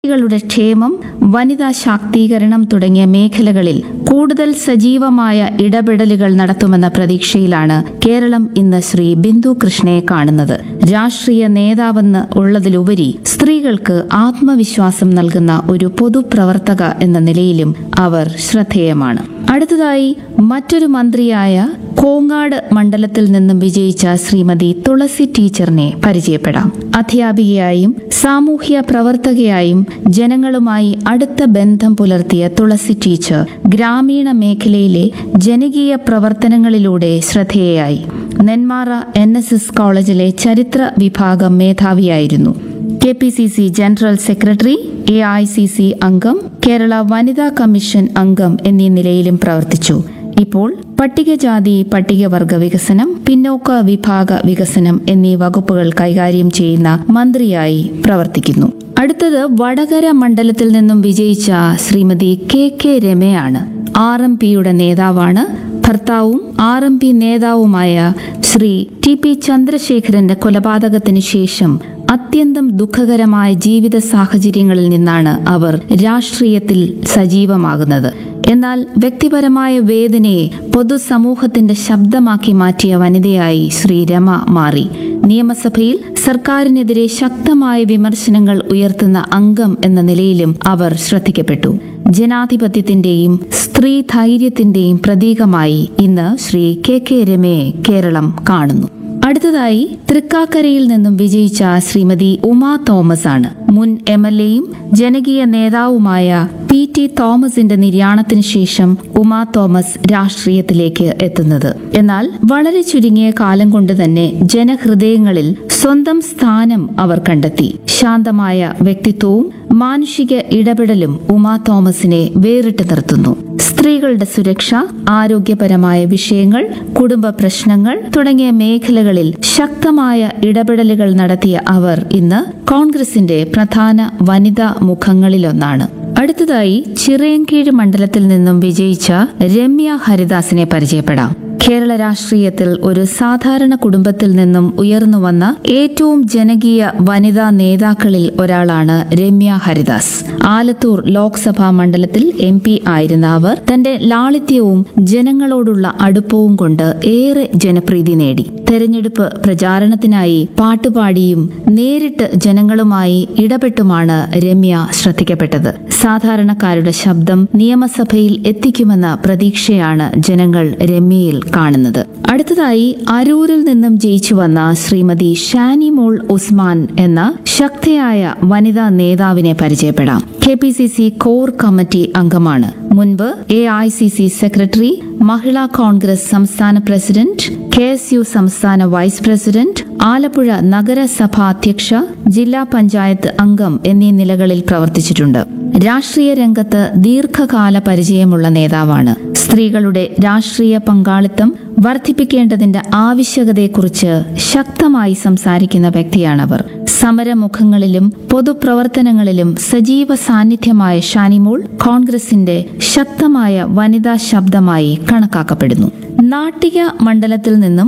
ളുടെ ക്ഷേമം, വനിതാ ശാക്തീകരണം തുടങ്ങിയ മേഖലകളിൽ കൂടുതൽ സജീവമായ ഇടപെടലുകൾ നടത്തുമെന്ന പ്രതീക്ഷയിലാണ് കേരളം ഇന്ന് ശ്രീ ബിന്ദു കൃഷ്ണയെ കാണുന്നത്. രാഷ്ട്രീയ നേതാവെന്ന് ഉള്ളതിലുപരി സ്ത്രീകൾക്ക് ആത്മവിശ്വാസം നൽകുന്ന ഒരു പൊതുപ്രവർത്തക എന്ന നിലയിലും അവർ ശ്രദ്ധേയമാണ്. അടുത്തതായി മറ്റൊരു മന്ത്രിയായ കോങ്ങാട് മണ്ഡലത്തിൽ നിന്നും വിജയിച്ച ശ്രീമതി തുളസി ടീച്ചറിനെ പരിചയപ്പെടാം. അധ്യാപികയായും സാമൂഹ്യ പ്രവർത്തകയായും ജനങ്ങളുമായി അടുത്ത ബന്ധം പുലർത്തിയ തുളസി ടീച്ചർ ഗ്രാമീണ മേഖലയിലെ ജനകീയ പ്രവർത്തനങ്ങളിലൂടെ ശ്രദ്ധേയയായി. നെന്മാറ NSS കോളേജിലെ ചരിത്ര വിഭാഗം മേധാവിയായിരുന്നു. KPCC ജനറൽ സെക്രട്ടറി, AICC അംഗം, കേരള വനിതാ കമ്മീഷൻ അംഗം എന്നീ നിലയിലും പ്രവർത്തിച്ചു. ഇപ്പോൾ പട്ടികജാതി പട്ടികവർഗ വികസനം, പിന്നോക്ക വിഭാഗ വികസനം എന്നീ വകുപ്പുകൾ കൈകാര്യം ചെയ്യുന്ന മന്ത്രിയായി പ്രവർത്തിക്കുന്നു. അടുത്തത് വടകര മണ്ഡലത്തിൽ നിന്നും വിജയിച്ച ശ്രീമതി KK രമയാണ്. RMPയുടെ നേതാവാണ്. ഭർത്താവും RMP നേതാവുമായ ശ്രീ TP ചന്ദ്രശേഖരന്റെ കൊലപാതകത്തിന് ശേഷം അത്യന്തം ദുഃഖകരമായ ജീവിത സാഹചര്യങ്ങളിൽ നിന്നാണ് അവർ രാഷ്ട്രീയത്തിൽ സജീവമാകുന്നത്. എന്നാൽ വ്യക്തിപരമായ വേദനയെ പൊതുസമൂഹത്തിന്റെ ശബ്ദമാക്കി മാറ്റിയ വനിതയായി ശ്രീ രമ മാറി. നിയമസഭയിൽ സർക്കാരിനെതിരെ ശക്തമായ വിമർശനങ്ങൾ ഉയർത്തുന്ന അംഗം എന്ന നിലയിലും അവർ ശ്രദ്ധിക്കപ്പെട്ടു. ജനാധിപത്യത്തിന്റെയും സ്ത്രീ ധൈര്യത്തിന്റെയും പ്രതീകമായി ഇന്ന് ശ്രീ KK രമയെ കേരളം കാണുന്നു. അടുത്തതായി തൃക്കാക്കരയിൽ നിന്നും വിജയിച്ച ശ്രീമതി ഉമാ തോമസ് ആണ്. മുൻ MLAയും ജനകീയ നേതാവുമായ PT തോമസിന്റെ നിര്യാണത്തിന് ശേഷം ഉമാ തോമസ് രാഷ്ട്രീയത്തിലേക്ക് എത്തുന്നത്. എന്നാൽ വളരെ ചുരുങ്ങിയ കാലം കൊണ്ട് തന്നെ ജനഹൃദയങ്ങളിൽ സ്വന്തം സ്ഥാനം അവർ കണ്ടെത്തി. ശാന്തമായ വ്യക്തിത്വവും മാനുഷിക ഇടപെടലും ഉമാ തോമസിനെ വേറിട്ട് നിർത്തുന്നു. സ്ത്രീകളുടെ സുരക്ഷ, ആരോഗ്യപരമായ വിഷയങ്ങൾ, കുടുംബ പ്രശ്നങ്ങൾ തുടങ്ങിയ മേഖലകളിൽ ശക്തമായ ഇടപെടലുകൾ നടത്തിയ അവർ ഇന്ന് കോൺഗ്രസിന്റെ പ്രധാന വനിതാ മുഖങ്ങളിലൊന്നാണ്. അടുത്തതായി ചിറയൻകീഴ് മണ്ഡലത്തിൽ നിന്നും വിജയിച്ച രമ്യ ഹരിദാസിനെ പരിചയപ്പെടാം. കേരള രാഷ്ട്രീയത്തിൽ ഒരു സാധാരണ കുടുംബത്തിൽ നിന്നും ഉയർന്നു വന്ന ഏറ്റവും ജനകീയ വനിതാ നേതാക്കളിൽ ഒരാളാണ് രമ്യ ഹരിദാസ്. ആലത്തൂർ ലോക്സഭാ മണ്ഡലത്തിൽ MP ആയിരുന്ന അവർ തന്റെ ലാളിത്യവും ജനങ്ങളോടുള്ള അടുപ്പവും കൊണ്ട് ഏറെ ജനപ്രീതി നേടി. തെരഞ്ഞെടുപ്പ് പ്രചാരണത്തിനായി പാട്ടുപാടിയും നേരിട്ട് ജനങ്ങളുമായി ഇടപെട്ടുമാണ് രമ്യ ശ്രദ്ധിക്കപ്പെട്ടത്. സാധാരണക്കാരുടെ ശബ്ദം നിയമസഭയിൽ എത്തിക്കുമെന്ന പ്രതീക്ഷയാണ് ജനങ്ങൾ രമ്യയിൽ കാണുന്നത്. അടുത്തതായി അരൂരിൽ നിന്നും ജയിച്ചു വന്ന ശ്രീമതി ഷാനിമോൾ ഉസ്മാൻ എന്ന ശക്തിയായ വനിതാ നേതാവിനെ പരിചയപ്പെടാം. KPCC കോർ കമ്മിറ്റി അംഗമാണ്. മുൻപ് AICC സെക്രട്ടറി, മഹിളാ കോൺഗ്രസ് സംസ്ഥാന പ്രസിഡന്റ്, KSU സംസ്ഥാന വൈസ് പ്രസിഡന്റ്, ആലപ്പുഴ നഗരസഭ അധ്യക്ഷ, ജില്ലാ പഞ്ചായത്ത് അംഗം എന്നീ നിലകളിൽ പ്രവർത്തിച്ചിട്ടുണ്ട്. രാഷ്ട്രീയ രംഗത്ത് ദീർഘകാല പരിചയമുള്ള നേതാവാണ്. സ്ത്രീകളുടെ രാഷ്ട്രീയ പങ്കാളിത്തം വർദ്ധിപ്പിക്കേണ്ടതിന്റെ ആവശ്യകതയെക്കുറിച്ച് ശക്തമായി സംസാരിക്കുന്ന വ്യക്തിയാണവർ. സമരമുഖങ്ങളിലും പൊതുപ്രവർത്തനങ്ങളിലും സജീവ സാന്നിധ്യമായ ഷാനിമോൾ കോൺഗ്രസിന്റെ ശക്തമായ വനിതാ ശബ്ദമായി കണക്കാക്കപ്പെടുന്നു. നാട്ടിക മണ്ഡലത്തിൽ നിന്നും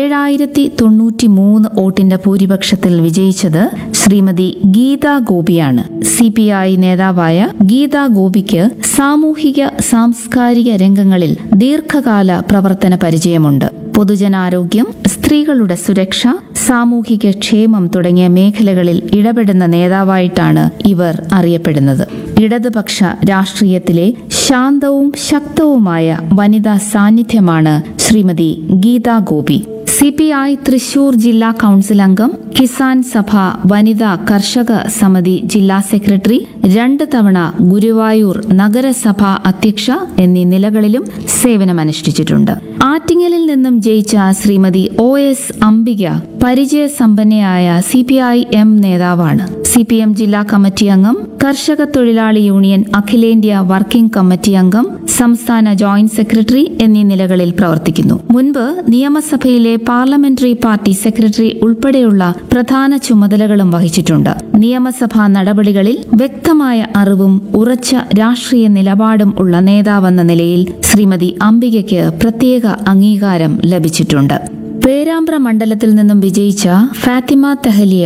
7093 വോട്ടിന്റെ ഭൂരിപക്ഷത്തിൽ വിജയിച്ചത് ശ്രീമതി ഗീതാ ഗോപിയാണ്. CPI നേതാവായ ഗീതാ ഗോപിക്ക് സാമൂഹിക സാംസ്കാരിക രംഗങ്ങളിൽ ദീർഘകാല പ്രവർത്തന പരിചയമുണ്ട്. പൊതുജനാരോഗ്യം, സ്ത്രീകളുടെ സുരക്ഷ, സാമൂഹിക ക്ഷേമം തുടങ്ങിയ മേഖലകളിൽ ഇടപെടുന്ന നേതാവായിട്ടാണ് ഇവർ അറിയപ്പെടുന്നത്. ഇടതുപക്ഷ രാഷ്ട്രീയത്തിലെ ശാന്തവും ശക്തവുമായ വനിതാ സാന്നിധ്യമാണ് ശ്രീമതി ഗീതാ ഗോപി. CPI തൃശൂർ ജില്ലാ കൌൺസിൽ അംഗം, കിസാൻ സഭ വനിതാ കർഷക സമിതി ജില്ലാ സെക്രട്ടറി, 2 തവണ ഗുരുവായൂർ നഗരസഭ അധ്യക്ഷ എന്നീ നിലകളിലും സേവനമനുഷ്ഠിച്ചിട്ടുണ്ട്. ആറ്റിങ്ങലിൽ നിന്നും ജയിച്ച ശ്രീമതി OS അംബിക പരിചയസമ്പന്നയായ CPIM നേതാവാണ്. CPM ജില്ലാ കമ്മിറ്റി അംഗം, കർഷക തൊഴിലാളി യൂണിയൻ അഖിലേന്ത്യാ വർക്കിംഗ് കമ്മിറ്റി അംഗം, സംസ്ഥാന ജോയിന്റ് സെക്രട്ടറി എന്നീ നിലകളിൽ പ്രവർത്തിക്കുന്നു. മുൻപ് നിയമസഭയിലെ പാർലമെന്ററി പാർട്ടി സെക്രട്ടറി ഉൾപ്പെടെയുള്ള പ്രധാന ചുമതലകളും വഹിച്ചിട്ടുണ്ട്. നിയമസഭാ നടപടികളിൽ വ്യക്തമായ അറിവും ഉറച്ച രാഷ്ട്രീയ നിലപാടും ഉള്ള നേതാവെന്ന നിലയിൽ ശ്രീമതി അംബികയ്ക്ക് പ്രത്യേക അംഗീകാരം ലഭിച്ചിട്ടുണ്ട്. പേരാമ്പ്ര മണ്ഡലത്തിൽ നിന്നും വിജയിച്ച ഫാത്തിമ തെഹലിയ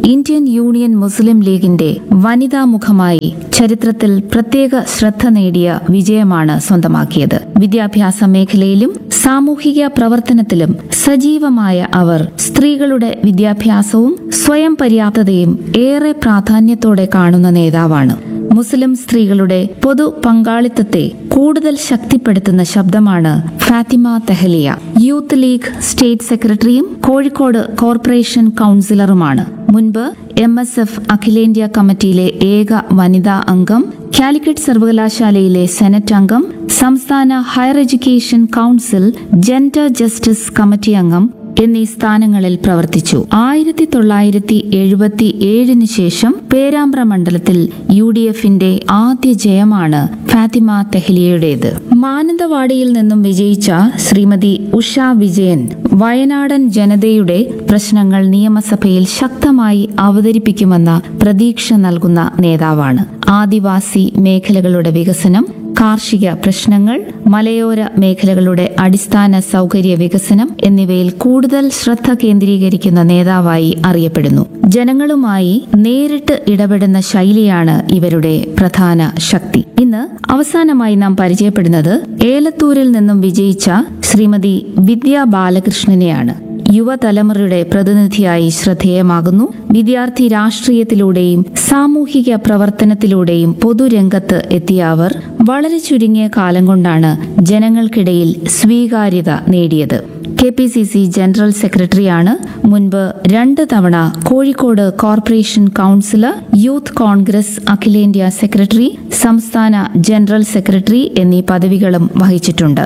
ഇന്ത്യൻ യൂണിയൻ മുസ്ലിം ലീഗിന്റെ വനിതാ മുഖമായി ചരിത്രത്തിൽ പ്രത്യേക ശ്രദ്ധ നേടിയ വിജയമാണ് സ്വന്തമാക്കിയത്. വിദ്യാഭ്യാസ മേഖലയിലും സാമൂഹിക പ്രവർത്തനത്തിലും സജീവമായ അവർ സ്ത്രീകളുടെ വിദ്യാഭ്യാസവും സ്വയം പര്യാപ്തതയും ഏറെ പ്രാധാന്യത്തോടെ കാണുന്ന നേതാവാണ്. മുസ്ലിം സ്ത്രീകളുടെ പൊതു പങ്കാളിത്തത്തെ കൂടുതൽ ശക്തിപ്പെടുത്തുന്ന ശബ്ദമാണ് Fathima Thahiliya. Youth league state സെക്രട്ടറിയും കോഴിക്കോട് കോർപ്പറേഷൻ കൌൺസിലറുമാണ്. മുൻപ് MSF അഖിലേന്ത്യാ കമ്മിറ്റിയിലെ ഏക വനിതാ അംഗം, കാലിക്കറ്റ് സർവകലാശാലയിലെ സെനറ്റ് അംഗം, സംസ്ഥാന higher education council gender justice committee അംഗം എന്നീ സ്ഥാനങ്ങളിൽ പ്രവർത്തിച്ചു. 1977 ശേഷം പേരാമ്പ്ര മണ്ഡലത്തിൽ UDFന്റെ ആദ്യ ജയമാണ് ഫാത്തിമ തെഹ്ലിയയുടേത്. മാനന്തവാടിയിൽ നിന്നും വിജയിച്ച ശ്രീമതി ഉഷ വിജയൻ വയനാടൻ ജനതയുടെ പ്രശ്നങ്ങൾ നിയമസഭയിൽ ശക്തമായി അവതരിപ്പിക്കുമെന്ന പ്രതീക്ഷ നൽകുന്ന നേതാവാണ്. ആദിവാസി മേഖലകളുടെ വികസനം, കാർഷിക പ്രശ്നങ്ങൾ, മലയോര മേഖലകളുടെ അടിസ്ഥാന സൗകര്യ വികസനം എന്നിവയിൽ കൂടുതൽ ശ്രദ്ധ കേന്ദ്രീകരിക്കുന്ന നേതാവായി അറിയപ്പെടുന്നു. ജനങ്ങളുമായി നേരിട്ട് ഇടപെടുന്ന ശൈലിയാണ് ഇവരുടെ പ്രധാന ശക്തി. ഇന്ന് അവസാനമായി നാം പരിചയപ്പെടുന്നത് ഏലത്തൂരിൽ നിന്നും വിജയിച്ച ശ്രീമതി വിദ്യാ ബാലകൃഷ്ണനെയാണ്. യുവതലമുറയുടെ പ്രതിനിധിയായി ശ്രദ്ധേയമാകുന്നു. വിദ്യാർത്ഥി രാഷ്ട്രീയത്തിലൂടെയും സാമൂഹിക പ്രവർത്തനത്തിലൂടെയും പൊതുരംഗത്ത് എത്തിയ അവർ വളരെ ചുരുങ്ങിയ കാലം കൊണ്ടാണ് ജനങ്ങൾക്കിടയിൽ സ്വീകാര്യത നേടിയത്. KPCC ജനറൽ സെക്രട്ടറിയാണ്. മുൻപ് 2 തവണ Kozhikode corporation councillor, youth Congress അഖിലേന്ത്യാ സെക്രട്ടറി, സംസ്ഥാന ജനറൽ സെക്രട്ടറി എന്നീ പദവികളും വഹിച്ചിട്ടുണ്ട്.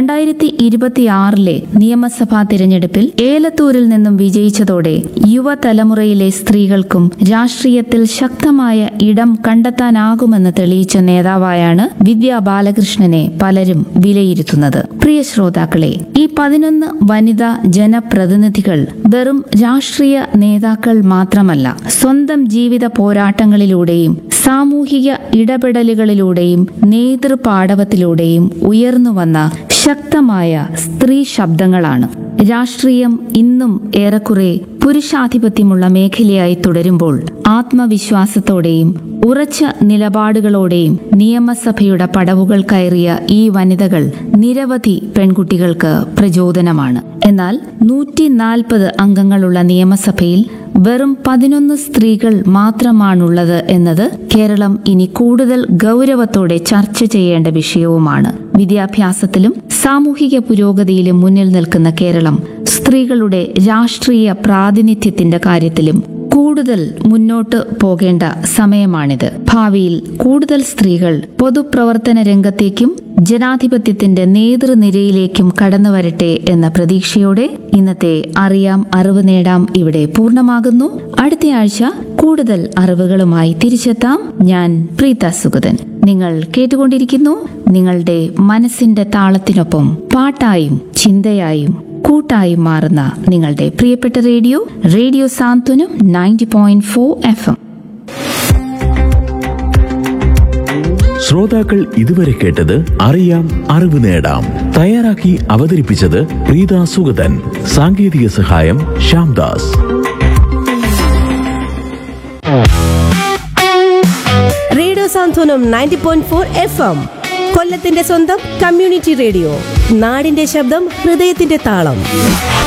2026 നിയമസഭാ തിരഞ്ഞെടുപ്പിൽ ഏലത്തൂരിൽ നിന്നും വിജയിച്ചതോടെ യുവതലമുറയിലെ സ്ത്രീകൾക്കും രാഷ്ട്രീയത്തിൽ ശക്തമായ ഇടം കണ്ടെത്താനാകുമെന്ന് തെളിയിച്ച നേതാവായാണ് വിദ്യാ ബാലകൃഷ്ണനെ പലരും വിലയിരുത്തുന്നത്. പ്രിയ ശ്രോതാക്കളെ, ഈ 11 വനിതാ ജനപ്രതിനിധികൾ വെറും രാഷ്ട്രീയ നേതാക്കൾ മാത്രമല്ല, സ്വന്തം ജീവിത പോരാട്ടങ്ങളിലൂടെയും സാമൂഹിക ഇടപെടലുകളിലൂടെയും നേതൃപാടവത്തിലൂടെയും ഉയർന്നുവന്ന ശക്തമായ സ്ത്രീ ശബ്ദങ്ങളാണ്. രാഷ്ട്രീയം ഇന്നും ഏറെക്കുറെ പുരുഷാധിപത്യമുള്ള മേഖലയായി തുടരുമ്പോൾ ആത്മവിശ്വാസത്തോടെയും ഉറച്ച നിലപാടുകളോടെയും നിയമസഭയുടെ പടവുകൾ കയറിയ ഈ വനിതകൾ നിരവധി പെൺകുട്ടികൾക്ക് പ്രചോദനമാണ്. എന്നാൽ 140 അംഗങ്ങളുള്ള നിയമസഭയിൽ വെറും 11 സ്ത്രീകൾ മാത്രമാണുള്ളത് എന്നത് കേരളം ഇനി കൂടുതൽ ഗൗരവത്തോടെ ചർച്ച ചെയ്യേണ്ട വിഷയവുമാണ്. വിദ്യാഭ്യാസത്തിലും സാമൂഹിക പുരോഗതിയിലും മുന്നിൽ നിൽക്കുന്ന കേരളം സ്ത്രീകളുടെ രാഷ്ട്രീയ പ്രാതിനിധ്യത്തിന്റെ കാര്യത്തിലും കൂടുതൽ മുന്നോട്ട് പോകേണ്ട സമയമാണിത്. ഭാവിയിൽ കൂടുതൽ സ്ത്രീകൾ പൊതുപ്രവർത്തന രംഗത്തേക്കും ജനാധിപത്യത്തിന്റെ നേതൃനിരയിലേക്കും കടന്നുവരട്ടെ എന്ന പ്രതീക്ഷയോടെ ഇന്നത്തെ അറിയാം അറിവ് നേടാം ഇവിടെ പൂർണ്ണമാകുന്നു. അടുത്ത ആഴ്ച കൂടുതൽ അറിവുകളുമായി തിരിച്ചെത്താം. ഞാൻ പ്രീത സുഗതൻ. നിങ്ങൾ കേട്ടുകൊണ്ടിരിക്കുന്നു നിങ്ങളുടെ മനസ്സിന്റെ താളത്തിനൊപ്പം പാട്ടായും ചിന്തയായും കൂട്ടായി മാറുന്ന നിങ്ങളുടെ പ്രിയപ്പെട്ട റേഡിയോ സാന്ത്വനം 90.4 FM. ശ്രോതാക്കൾ ഇതുവരെ കേട്ടത് അറിയാം അറിവ് നേടാം. തയ്യാറാക്കി അവതരിപ്പിച്ചത് പ്രീത സുഗതൻ. സാങ്കേതിക സഹായം ശ്യാംദാസ്. റേഡിയോ സാന്ത്വനം 90.4 FM, കൊല്ലത്തിന്റെ സ്വന്തം കമ്മ്യൂണിറ്റി റേഡിയോ. നാടിന്റെ ശബ്ദം, ഹൃദയത്തിന്റെ താളം.